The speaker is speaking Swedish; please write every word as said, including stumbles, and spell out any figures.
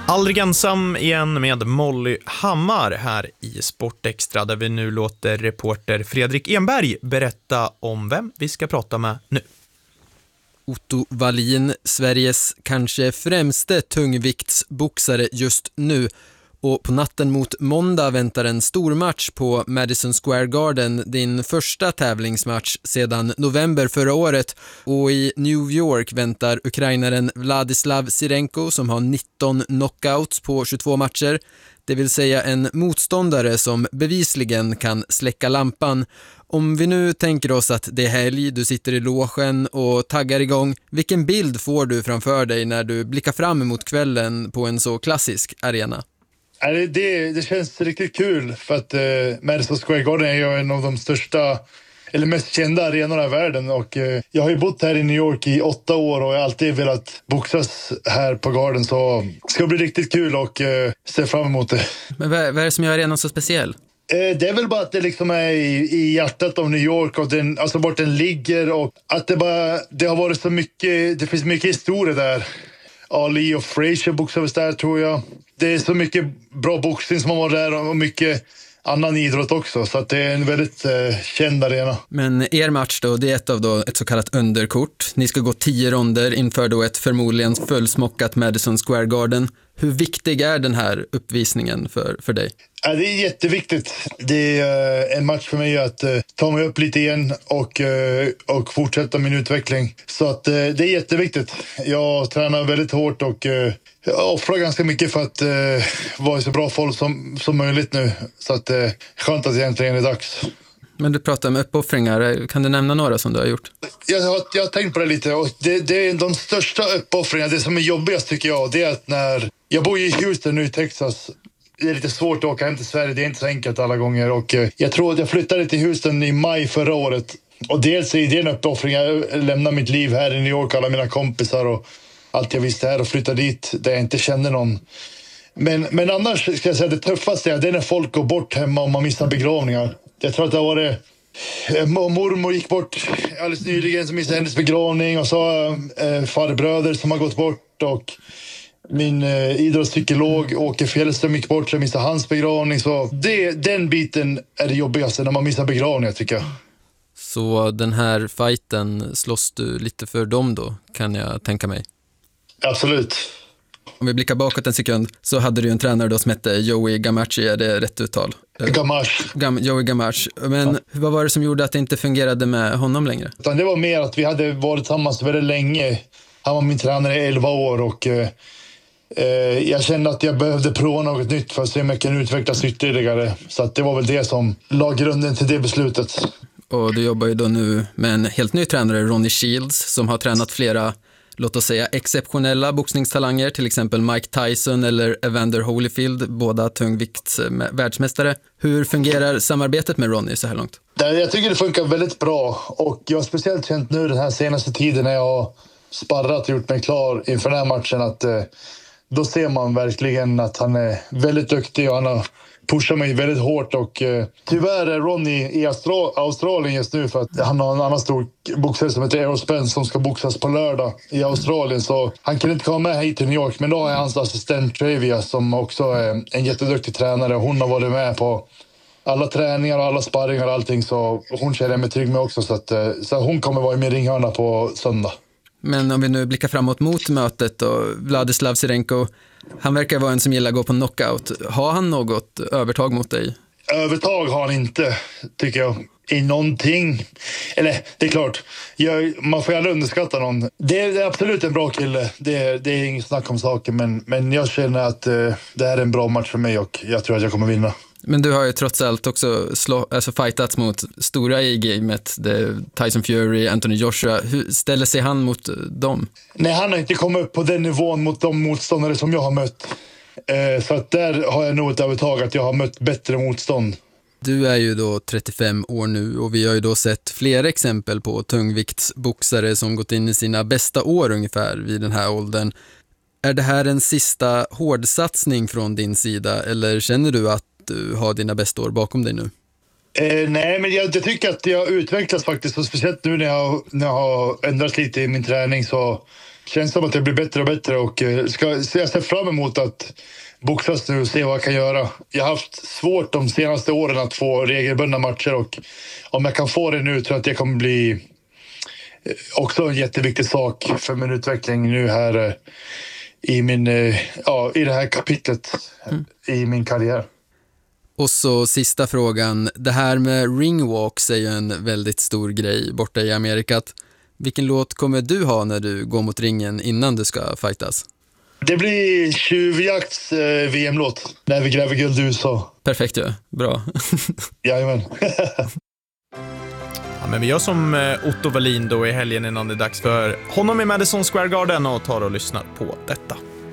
Aldrig ensam igen med Molly Hammar här i Sportextra, där vi nu låter reporter Fredrik Enberg berätta om vem vi ska prata med nu. Otto Wallin, Sveriges kanske främste tungviktsboxare just nu. Och på natten mot måndag väntar en stor match på Madison Square Garden, din första tävlingsmatch sedan november förra året. Och i New York väntar ukrainaren Vladislav Sirenko som har nitton knockouts på tjugotvå matcher. Det vill säga en motståndare som bevisligen kan släcka lampan. Om vi nu tänker oss att det är helg, du sitter i logen och taggar igång, vilken bild får du framför dig när du blickar fram emot kvällen på en så klassisk arena? Det, det, det känns riktigt kul för att eh, Madison Square Garden är ju en av de största eller mest kända arenorna i världen, och eh, jag har ju bott här i New York i åtta år och jag har alltid velat boxas här på Garden, så det ska bli riktigt kul och eh, se fram emot det. Men vad, vad är det som gör arenan så speciell? Eh, det är väl bara att det liksom är i, i hjärtat av New York och den, alltså vart den ligger, och att det bara, det har varit så mycket, det finns mycket historia där. Ali och Frazier boxades där, tror jag. Det är så mycket bra boxning som har varit där och mycket annan idrott också, så att det är en väldigt eh, känd arena. Men er match då, det är ett av då ett så kallat underkort. Ni ska gå tio ronder inför då ett förmodligen fullsmockat Madison Square Garden. Hur viktig är den här uppvisningen för, för dig? Ja, det är jätteviktigt. Det är uh, en match för mig att uh, ta mig upp lite igen och, uh, och fortsätta min utveckling. Så att uh, det är jätteviktigt. Jag tränar väldigt hårt och uh, jag offrar ganska mycket för att uh, vara i så bra form som, som möjligt nu. Så att det uh, är skönt att egentligen är dags. Men du pratar om uppoffringar. Kan du nämna några som du har gjort? Jag har, jag har tänkt på det lite. Och det, det är de största uppoffringarna. Det som är jobbigast tycker jag, det är att när jag bor i Houston nu i Texas. Det är lite svårt att åka hem till Sverige. Det är inte så enkelt alla gånger. Och jag tror att jag flyttade till Houston i maj förra året. Och dels är det en uppoffring. Jag lämnar mitt liv här i New York. Alla mina kompisar och allt jag visste här. Och flyttar dit där jag inte känner någon. Men, men annars ska jag säga det tuffaste är det är när folk går bort hemma och man missar begravningar. Jag tror att det var det. Mormor gick bort alldeles nyligen som missade hennes begravning. Och så äh, farbröder som har gått bort. Och min eh, idrottspsykolog Åke Fjällström gick bort, så jag missade hans begravning. Så det, den biten är det jobbigaste när man missar begravningar, tycker jag. Så den här fighten slåss du lite för dem då, kan jag tänka mig? Absolut. Om vi blickar bakåt en sekund, så hade du en tränare då som hette Joey Gamache, är det rätt uttal? Gamache. Gam- Joey Gamache. Men ja. Vad var det som gjorde att det inte fungerade med honom längre? Det var mer att vi hade varit tillsammans väldigt länge. Han var min tränare i elva år och eh, jag kände att jag behövde prova något nytt för att se om jag kan utvecklas ytterligare. Så att det var väl det som la grunden till det beslutet. Och du jobbar ju då nu med en helt ny tränare, Ronnie Shields, som har tränat flera, låt oss säga, exceptionella boxningstalanger, till exempel Mike Tyson eller Evander Holyfield, båda tungvikts världsmästare. Hur fungerar samarbetet med Ronnie så här långt? Jag tycker det funkar väldigt bra, och jag har speciellt känt nu den här senaste tiden när jag har sparrat och gjort mig klar inför den här matchen att eh, då ser man verkligen att han är väldigt duktig och han har pushat mig väldigt hårt. Och eh, tyvärr är Ronnie i Austra- Australien just nu för att han har en annan stor boxare som heter Errol Spence som ska boxas på lördag i Australien. Så han kan inte komma med hit till New York, men då har jag hans assistent Travia som också är en jätteduktig tränare. Hon har varit med på alla träningar och alla sparringar och allting, så hon känner mig trygg med också. Så, att, så hon kommer vara i min ringhörna på söndag. Men om vi nu blickar framåt mot mötet och Vladislav Sirenko, han verkar vara en som gillar att gå på knockout. Har han något övertag mot dig? Övertag har han inte, tycker jag. I någonting. Eller, det är klart. Jag, man får ju aldrig underskatta någon. Det är, det är absolut en bra kille. Det är, det är inget snack om saker. Men, men jag känner att eh, det här är en bra match för mig och jag tror att jag kommer vinna. Men du har ju trots allt också slå, alltså fightats mot stora i gamet, Tyson Fury, Anthony Joshua. Hur ställer sig han mot dem? Nej, han har inte kommit upp på den nivån mot de motståndare som jag har mött. Eh, så att där har jag nog ett övertag att jag har mött bättre motstånd. Du är ju då trettiofem år nu och vi har ju då sett flera exempel på tungviktsboxare som gått in i sina bästa år ungefär vid den här åldern. Är det här en sista hårdsatsning från din sida eller känner du att du har dina bästa år bakom dig nu? Eh, nej, men jag, jag tycker att jag utvecklas faktiskt, och speciellt nu när jag, när jag har ändrat lite i min träning så känns som att det blir bättre och bättre och eh, ska, jag ser fram emot att boxas nu och se vad jag kan göra. Jag har haft svårt de senaste åren att få regelbundna matcher och om jag kan få det nu tror jag att det kommer bli också en jätteviktig sak för min utveckling nu här i, min, ja, i det här kapitlet mm. i min karriär. Och så sista frågan, det här med ringwalks är ju en väldigt stor grej borta i Amerikat. Vilken låt kommer du ha när du går mot ringen innan du ska fightas? Det blir Tjuvjakts eh, V M-låt när vi gräver guld i U S A. Perfekt, ja. Bra. Jajamän. Ja, men vi gör som Otto Wallin då i helgen innan det är dags för honom i Madison Square Garden och tar och lyssnar på detta.